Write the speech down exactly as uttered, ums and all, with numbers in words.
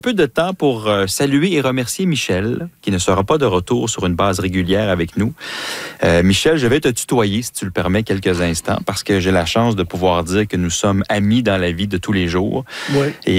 peu de temps pour euh, saluer et remercier Michel, qui ne sera pas de retour sur une base régulière avec nous. Euh, Michel, je vais te tutoyer, si tu le permets, quelques instants, parce que j'ai la chance de pouvoir dire que nous sommes amis dans la vie de tous les jours. Oui. Et